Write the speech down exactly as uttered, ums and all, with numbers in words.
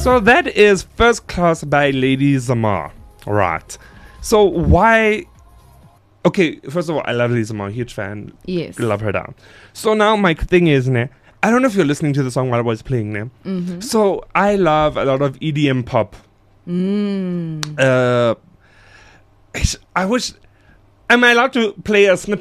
So that is First Class by Lady Zamar. Right. So why... Okay, first of all, I love Lady Zamar. Huge fan. Yes. Love her down. So now my thing is, ne, I don't know if you're listening to the song while I was playing, ne? Mm-hmm. So I love a lot of E D M pop. Mm. Uh, I wish... Am I allowed to play a snippet